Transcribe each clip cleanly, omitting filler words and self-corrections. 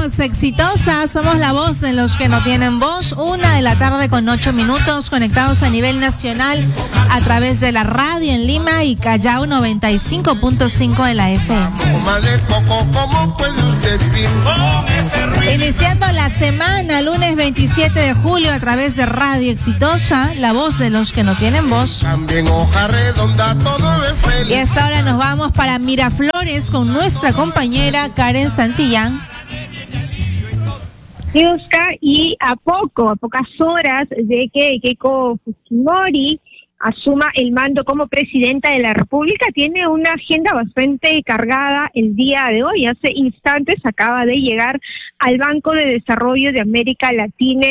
somos Exitosa, somos la voz de los que no tienen voz. 1:08 conectados a nivel nacional a través de la radio en Lima y Callao 95.5 de la FM. Iniciando la semana, lunes 27 de julio, a través de Radio Exitosa, la voz de los que no tienen voz. Y a esta hora nos vamos para Miraflores con nuestra compañera Karen Santillán. Y a pocas horas de que Keiko Fujimori asuma el mando como presidenta de la República, tiene una agenda bastante cargada el día de hoy. Hace instantes acaba de llegar al Banco de Desarrollo de América Latina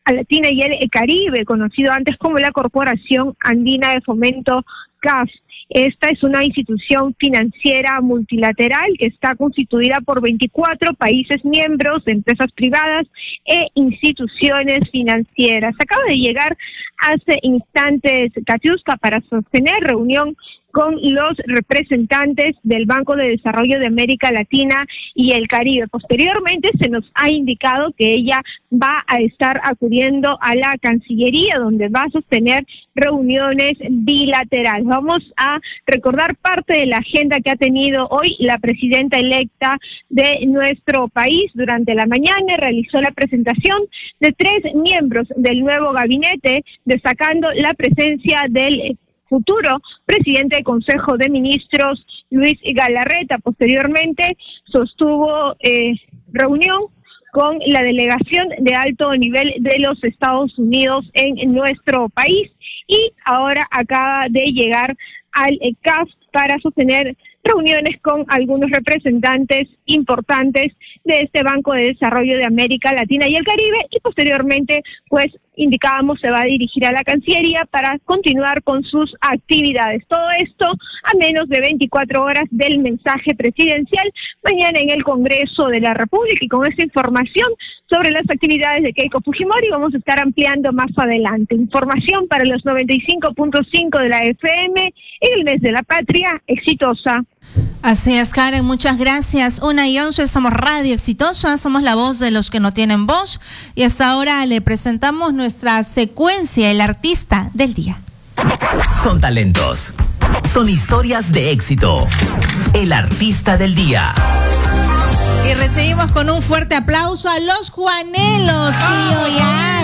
y el Caribe, conocido antes como la Corporación Andina de Fomento, CAF. Esta es una institución financiera multilateral que está constituida por 24 países miembros de empresas privadas e instituciones financieras. Acaba de llegar hace instantes Katiuska para sostener reunión con los representantes del Banco de Desarrollo de América Latina y el Caribe. Posteriormente se nos ha indicado que ella va a estar acudiendo a la Cancillería, donde va a sostener reuniones bilaterales. Vamos a recordar parte de la agenda que ha tenido hoy la presidenta electa de nuestro país. Durante la mañana realizó la presentación de 3 miembros del nuevo gabinete, destacando la presencia del futuro presidente del Consejo de Ministros, Luis Galarreta. Posteriormente sostuvo reunión con la delegación de alto nivel de los Estados Unidos en nuestro país y ahora acaba de llegar al CAF para sostener reuniones con algunos representantes importantes de este Banco de Desarrollo de América Latina y el Caribe, y posteriormente, pues indicábamos, se va a dirigir a la Cancillería para continuar con sus actividades. Todo esto a menos de 24 horas del mensaje presidencial mañana en el Congreso de la República. Y con esta información sobre las actividades de Keiko Fujimori vamos a estar ampliando más adelante. Información para los 95.5 de la FM en el mes de la patria. Exitosa. Así es, Karen, muchas gracias. 1:11, somos Radio Exitosa, somos la voz de los que no tienen voz. Y hasta ahora le presentamos nuestra secuencia, el artista del día. Son talentos, son historias de éxito. El artista del día. Y recibimos con un fuerte aplauso a los Juanelos.